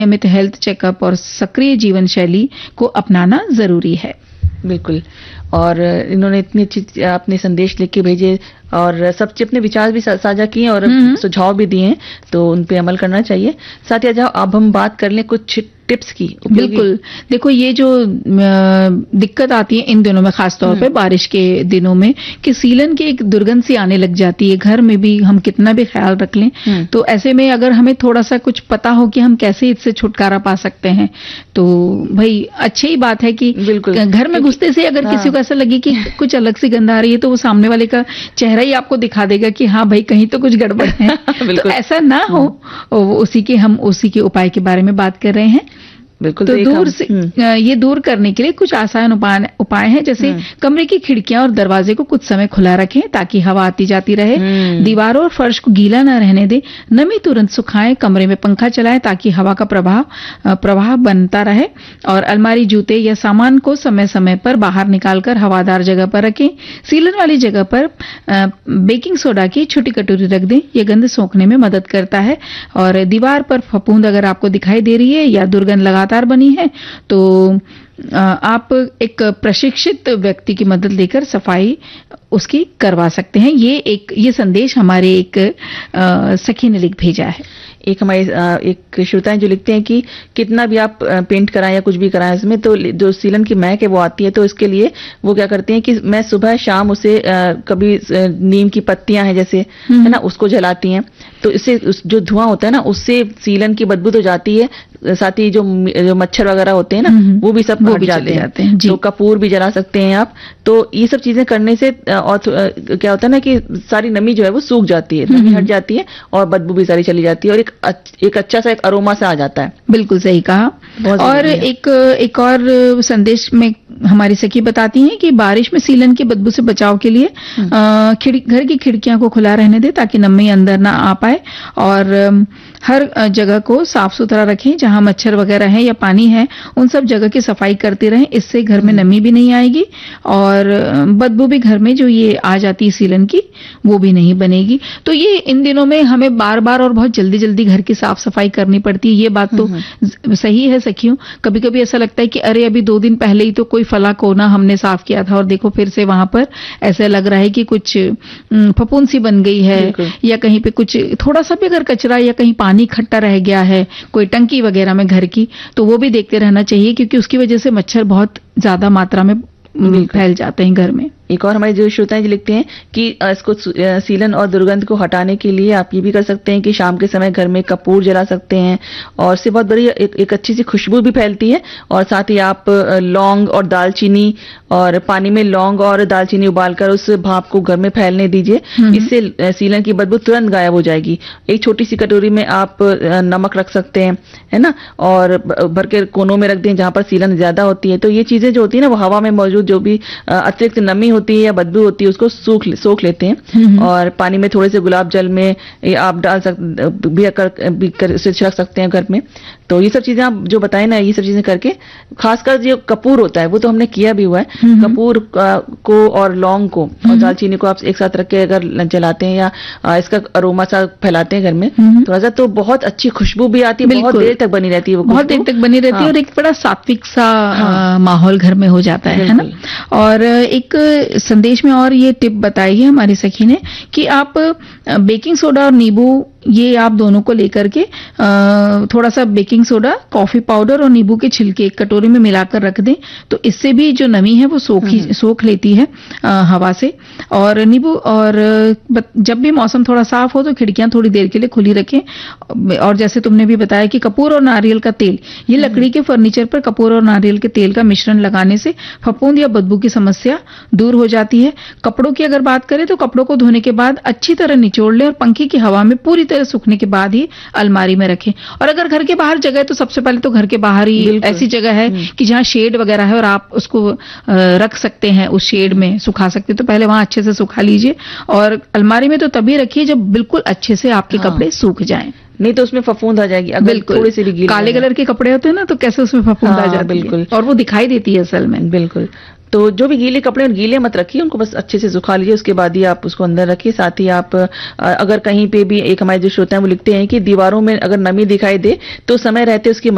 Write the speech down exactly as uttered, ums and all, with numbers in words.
नियमित health checkup और सक्रिय जीवन शैली को अपनाना जरूरी है। बिल्कुल। और इन्होंने इतनी अच्छी अपने संदेश लिख के भेजे और सबसे अपने विचार भी साझा किए और सुझाव भी दिए हैं, तो उन पे अमल करना चाहिए। साथ ही अब हम बात कर लें कुछ टिप्स की। बिल्कुल। देखो, ये जो दिक्कत आती है इन दिनों में, खासतौर पे बारिश के दिनों में, कि सीलन की एक दुर्गंध सी आने लग जाती है। घर में भी हम कितना भी ख्याल रख लें, तो ऐसे में अगर हमें थोड़ा सा कुछ पता हो कि हम कैसे इससे छुटकारा पा सकते हैं, तो भाई अच्छी ही बात है कि घर में घुसते से अगर किसी को ऐसा लगे कि कुछ अलग सी गंध आ रही है, तो वो सामने वाले का चेहरा ही आपको दिखा देगा कि हाँ भाई, कहीं तो कुछ गड़बड़ है। तो ऐसा ना हो, उसी के हम उसी के उपाय के बारे में बात कर रहे हैं। बिल्कुल। तो दूर से ये दूर करने के लिए कुछ आसान उपाय उपाय हैं, जैसे कमरे की खिड़कियां और दरवाजे को कुछ समय खुला रखें ताकि हवा आती जाती रहे। दीवारों और फर्श को गीला ना रहने दें। नमी तुरंत सुखाएं। कमरे में पंखा चलाएं ताकि हवा का प्रभाव प्रवाह बनता रहे। और अलमारी, जूते या सामान को समय समय पर बाहर निकालकर हवादार जगह पर रखें। सीलन वाली जगह पर बेकिंग सोडा की छोटी कटोरी रख दें। यह गंध सोखने में मदद करता है। और दीवार पर फफूंद अगर आपको दिखाई दे रही है या दुर्गंध लगातार बनी है, तो आप एक प्रशिक्षित व्यक्ति की मदद लेकर सफाई उसकी करवा सकते हैं। ये एक ये संदेश हमारे एक सखी ने लिख भेजा है। एक हमारे एक श्रोता जो लिखते हैं कि कितना भी आप पेंट कराएं या कुछ भी कराएं इसमें, तो जो सीलन की महक है वो आती है। तो इसके लिए वो क्या करते हैं कि मैं सुबह शाम उसे कभी नीम की पत्तियां हैं जैसे, है ना, उसको जलाती हैं। तो इससे जो धुआं होता है ना, उससे सीलन की बदबू तो जाती है, साथ ही जो जो मच्छर वगैरह होते हैं ना, वो भी सब हट जाते हैं। जाते हैं तो कपूर भी जला सकते हैं आप। तो ये सब चीजें करने से और क्या होता है ना कि सारी नमी जो है वो सूख जाती है, नमी हट जाती है और बदबू भी सारी चली जाती है और एक एक अच्छा सा एक अरोमा सा आ जाता है। बिल्कुल सही कहा। और एक एक और संदेश में हमारी सखी बताती हैं कि बारिश में सीलन की बदबू से बचाव के लिए घर की खिड़कियां को खुला रहने दे ताकि नमी अंदर ना आ पाए। और हर जगह को साफ सुथरा रखें। जहां मच्छर वगैरह है या पानी है, उन सब जगह की सफाई करते रहें। इससे घर में नमी भी नहीं आएगी और बदबू भी घर में जो ये आ जाती है सीलन की, वो भी नहीं बनेगी। तो ये इन दिनों में हमें बार बार और बहुत जल्दी जल्दी घर की साफ सफाई करनी पड़ती है। ये बात तो सही है सखियों। कभी कभी ऐसा लगता है कि अरे अभी दो दिन पहले ही तो कोई फला कोना हमने साफ किया था और देखो फिर से वहां पर ऐसा लग रहा है कि कुछ फफूंद सी बन गई है, या कहीं पे कुछ थोड़ा सा भी अगर कचरा या कहीं पानी इकट्ठा रह गया है, कोई टंकी वगैरह में घर की, तो वो भी देखते रहना चाहिए, क्योंकि उसकी वजह से मच्छर बहुत ज्यादा मात्रा में फैल जाते हैं घर में। एक और हमारे जो श्रोताएं लिखते हैं कि इसको सीलन और दुर्गंध को हटाने के लिए आप ये भी कर सकते हैं कि शाम के समय घर में कपूर जला सकते हैं और इससे बहुत बड़ी एक, एक अच्छी सी खुशबू भी फैलती है। और साथ ही आप लौंग और दालचीनी और पानी में लौंग और दालचीनी उबालकर उस भाप को घर में फैलने दीजिए। इससे सीलन की बदबू तुरंत गायब हो जाएगी। एक छोटी सी कटोरी में आप नमक रख सकते हैं, है ना, और भर के कोनों में रख दें जहां पर सीलन ज्यादा होती है। तो ये चीजें जो होती है ना, वो हवा में मौजूद जो भी अतिरिक्त नमी होती है या बदबू होती है उसको सूख सोख लेते हैं। और पानी में थोड़े से गुलाब जल में आप डाल सकते भी कर, भी कर उसे छिड़क सकते हैं घर में। तो ये सब चीजें आप जो बताए ना, ये सब चीजें करके, खासकर जो कपूर होता है वो तो हमने किया भी हुआ है। कपूर को और लौंग को और दालचीनी को आप एक साथ रख के अगर जलाते हैं या इसका अरोमा सा फैलाते हैं घर में थोड़ा सा, तो बहुत अच्छी खुशबू भी आती है, बहुत देर तक बनी रहती है, वो बहुत देर तक बनी रहती है। हाँ। और एक बड़ा सात्विक सा हाँ। माहौल घर में हो जाता है, है ना। और एक संदेश में और ये टिप बताई है हमारी सखी ने कि आप बेकिंग सोडा और नींबू, ये आप दोनों को लेकर के थोड़ा सा बेकिंग सोडा, कॉफी पाउडर और नींबू के छिलके एक कटोरी में मिलाकर रख दें। तो इससे भी जो नमी है वो सोख सोख लेती है हवा से। और नींबू, और जब भी मौसम थोड़ा साफ हो तो खिड़कियां थोड़ी देर के लिए खुली रखें। और जैसे तुमने भी बताया कि कपूर और नारियल का तेल, ये लकड़ी के फर्नीचर पर कपूर और नारियल के तेल का मिश्रण लगाने से फफूंद या बदबू की समस्या दूर हो जाती है। कपड़ों की अगर बात करें तो कपड़ों को धोने के बाद अच्छी तरह निचोड़ लें और पंखे की हवा में पूरी तरह सूखने के बाद ही अलमारी में रखें। और अगर घर के बाहर जगह है तो सबसे पहले तो घर के बाहर ही ऐसी जगह है कि जहां शेड वगैरह है और आप उसको रख सकते हैं, उस शेड में सुखा सकते हैं, तो पहले वहां अच्छे से सुखा लीजिए। और अलमारी में तो तभी रखिए जब बिल्कुल अच्छे से आपके हाँ। कपड़े सूख जाएं, नहीं तो उसमें फफूंद आ जाएगी। अगर थोड़ी सी भी गीले काले कलर के कपड़े होते हैं ना, तो कैसे उसमें फफूंद हाँ, आ जाती है, बिल्कुल, और वो दिखाई देती है असल में। बिल्कुल। तो जो भी गीले कपड़े और गीले मत रखिए, उनको बस अच्छे से सुखा लीजिए, उसके बाद ही आप उसको अंदर रखिए। साथ ही आप अगर कहीं पे भी, एक हमारे जो श्रोता हैं वो लिखते हैं कि दीवारों में अगर नमी दिखाई दे तो समय रहते उसकी